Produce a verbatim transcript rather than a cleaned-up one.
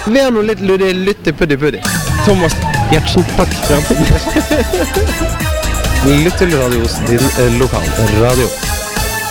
Vi har nå litt lytte-puddi-puddi. Thomas Gjertsen, takk. Lytte til radios din eh, lokal radio.